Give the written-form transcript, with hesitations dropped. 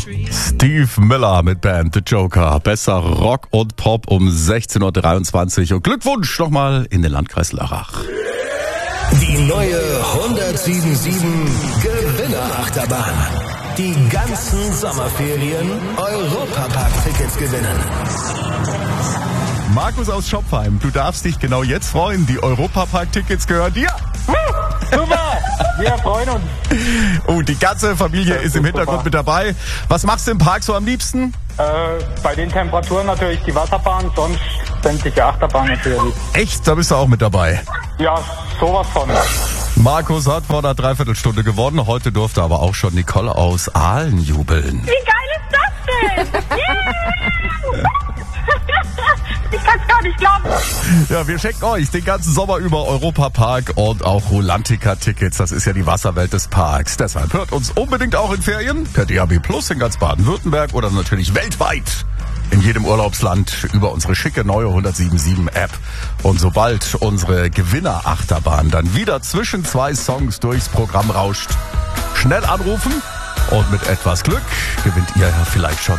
Steve Miller mit Band The Joker. Besser Rock und Pop um 16.23 Uhr. Und Glückwunsch nochmal in den Landkreis Lörrach. Die neue 107.7 Gewinnerachterbahn. Die ganzen Sommerferien Europapark-Tickets gewinnen. Markus aus Schopfheim, du darfst dich genau jetzt freuen. Die Europapark-Tickets gehören dir. Super, wir freuen uns. Oh, die ganze Familie ist im Hintergrund mit dabei. Was machst du im Park so am liebsten? Bei den Temperaturen natürlich die Wasserbahn, sonst sämtliche Achterbahn natürlich. Echt? Da bist du auch mit dabei. Ja, sowas von. Markus hat vor einer Dreiviertelstunde gewonnen. Heute durfte aber auch schon Nicole aus Aalen jubeln. Wie geil ist das denn? Yeah! Ich kann's gar nicht glauben. Ja, wir schenken euch den ganzen Sommer über Europapark und auch Rolantica-Tickets. Das ist ja die Wasserwelt des Parks. Deshalb hört uns unbedingt auch in Ferien per DAB+ in ganz Baden-Württemberg oder natürlich weltweit in jedem Urlaubsland über unsere schicke neue 107.7 App. Und sobald unsere Gewinnerachterbahn dann wieder zwischen zwei Songs durchs Programm rauscht, schnell anrufen und mit etwas Glück gewinnt ihr ja vielleicht schon